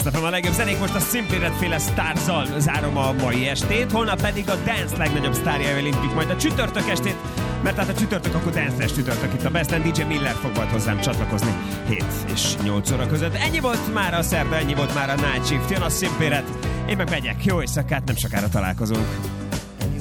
Best FM, a legjobb zenék. Most a Simply Red féle Starzzal zárom a mai estét, holnap pedig a dance legnagyobb sztárjával indítjuk majd a csütörtök estét, mert hát a csütörtök akkor dance-es csütörtök itt a Besten. DJ Miller fog majd hozzám csatlakozni 7 és 8 óra között. Ennyi volt már a szerda, ennyi volt már a Night Shift. Jön a Simply Red, én meg megyek. Jó éjszakát, nem sokára találkozunk.